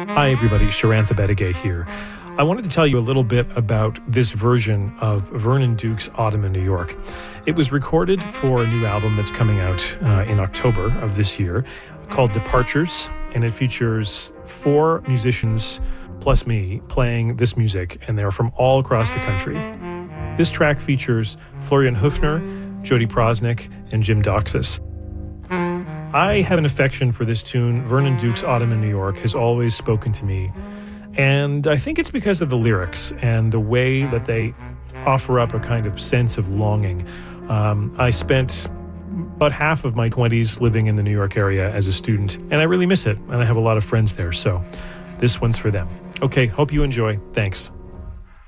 Hi, everybody. Sharantha Bedigay here. I wanted to tell you a little bit about this version of Vernon Duke's Autumn in New York. It was recorded for a new album that's coming out in October of this year called Departures, and it features 4 musicians plus me playing this music, and they're from all across the country. This track features Florian Höfner, Jody Prosnick, and Jim Doxas. I have an affection for this tune. Vernon Duke's Autumn in New York has always spoken to me. And I think it's because of the lyrics and the way that they offer up a kind of sense of longing. I spent about half of my 20s living in the New York area as a student, and I really miss it. And I have a lot of friends there, so this one's for them. Okay, hope you enjoy. Thanks.